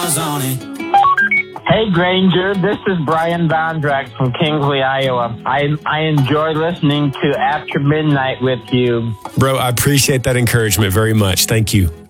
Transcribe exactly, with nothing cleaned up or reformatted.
stars on it. Hey, Granger, this is Brian Bondrak from Kingsley, Iowa. I I enjoy listening to After Midnight with you. Bro, I appreciate that encouragement very much. Thank you.